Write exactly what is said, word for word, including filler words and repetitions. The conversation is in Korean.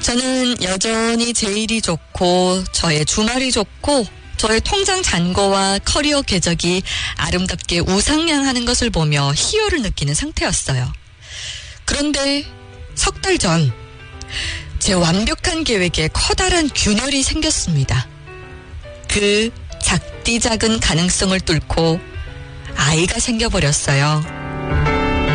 저는 여전히 제 일이 좋고 저의 주말이 좋고 저의 통장 잔고와 커리어 궤적이 아름답게 우상향하는 것을 보며 희열을 느끼는 상태였어요. 그런데 석 달 전 제 완벽한 계획에 커다란 균열이 생겼습니다. 그 작디 작은 가능성을 뚫고 아이가 생겨버렸어요.